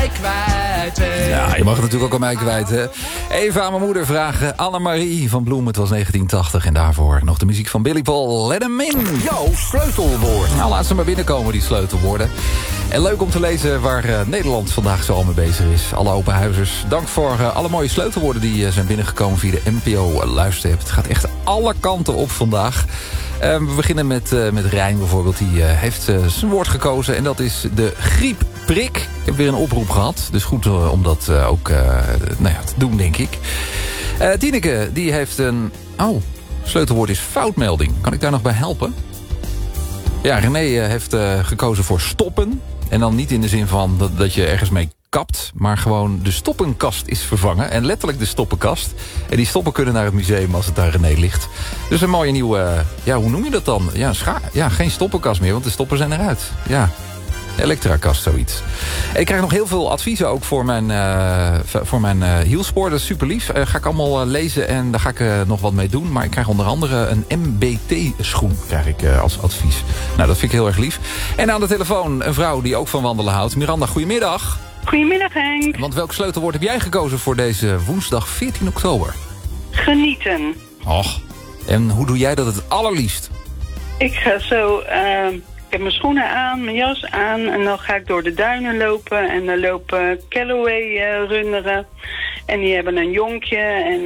mij kwijt. Ja, je mag het natuurlijk ook aan mij kwijt, hè. Even aan mijn moeder vragen. Annemarie van Bloem, het was 1980. En daarvoor nog de muziek van Billy Paul. Let hem in. Jouw sleutelwoord. Nou, laat ze maar binnenkomen, die sleutelwoorden. En leuk om te lezen waar Nederland vandaag zo al mee bezig is. Alle openhuizers. Dank voor alle mooie sleutelwoorden die zijn binnengekomen via de NPO Luister-app. Het gaat echt alle kanten op vandaag. We beginnen met Rijn bijvoorbeeld. Die heeft zijn woord gekozen. En dat is de griepprik. Ik heb weer een oproep gehad. Dus goed om dat ook te doen, denk ik. Tineke, die heeft een... Oh, sleutelwoord is foutmelding. Kan ik daar nog bij helpen? Ja, René heeft gekozen voor stoppen. En dan niet in de zin van dat je ergens mee kapt, maar gewoon de stoppenkast is vervangen. En letterlijk de stoppenkast. En die stoppen kunnen naar het museum als het daar René ligt. Dus een mooie nieuwe, hoe noem je dat dan? Ja, geen stoppenkast meer, want de stoppen zijn eruit. Ja, elektrakast, zoiets. En ik krijg nog heel veel adviezen ook voor mijn hielspoor. Dat is super lief. Ga ik allemaal lezen en daar ga ik nog wat mee doen. Maar ik krijg onder andere een MBT-schoen als advies. Nou, dat vind ik heel erg lief. En aan de telefoon een vrouw die ook van wandelen houdt. Miranda, goedemiddag. Goedemiddag, Henk. Want welk sleutelwoord heb jij gekozen voor deze woensdag 14 oktober? Genieten. Och, en hoe doe jij dat het allerliefst? Ik ga zo... Ik heb mijn schoenen aan, mijn jas aan en dan ga ik door de duinen lopen. En dan lopen Callaway runneren. En die hebben een jonkje.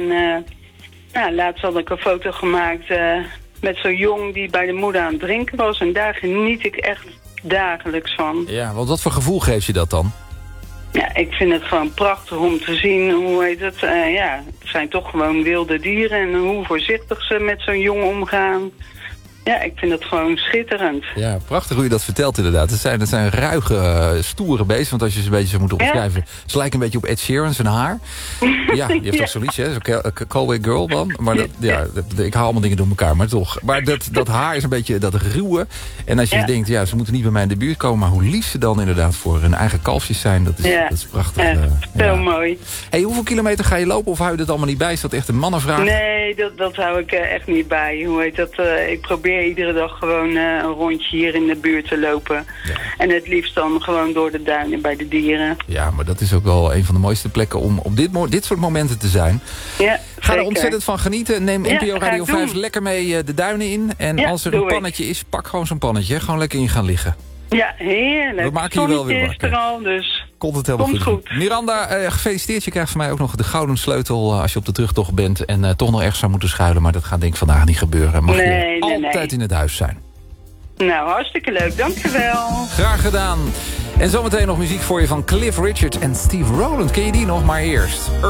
En laatst had ik een foto gemaakt met zo'n jong die bij de moeder aan het drinken was. En daar geniet ik echt dagelijks van. Ja, want wat voor gevoel geeft je dat dan? Ja, ik vind het gewoon prachtig om te zien, het zijn toch gewoon wilde dieren. En hoe voorzichtig ze met zo'n jong omgaan. Ja, ik vind het gewoon schitterend. Ja, prachtig hoe je dat vertelt inderdaad. Het zijn ruige, stoere beesten. Want als je ze een beetje zou moeten opschrijven... Ze lijken een beetje op Ed Sheeran, zijn haar. Ja, die heeft toch zo'n liedje, hè? Zo'n Callaway Girl dan. Maar ik haal allemaal dingen door elkaar, maar toch. Maar dat haar is een beetje dat ruwe. En als je denkt, ze moeten niet bij mij in de buurt komen... maar hoe lief ze dan inderdaad voor hun eigen kalfjes zijn... dat is prachtig. Heel mooi. Hey, hoeveel kilometer ga je lopen of hou je dat allemaal niet bij? Is dat echt een mannenvraag? Nee, dat hou ik echt niet bij. Ik probeer iedere dag gewoon een rondje hier in de buurt te lopen. Ja. En het liefst dan gewoon door de duinen bij de dieren. Ja, maar dat is ook wel een van de mooiste plekken om op dit soort momenten te zijn. Ja, ga er ontzettend van genieten. Neem NPO Radio 5 lekker mee de duinen in. En als er een pannetje is, pak gewoon zo'n pannetje. Gewoon lekker in gaan liggen. Ja, heerlijk. We maken je wel weer wakker. Is er al, dus komt het helemaal goed. Miranda, gefeliciteerd. Je krijgt van mij ook nog de gouden sleutel als je op de terugtocht bent. En toch nog ergens zou moeten schuilen. Maar dat gaat denk ik vandaag niet gebeuren. Mag je altijd in het huis zijn. Nou, hartstikke leuk. Dankjewel. Graag gedaan. En zometeen nog muziek voor je van Cliff Richard en Steve Rowland. Ken je die nog? Maar eerst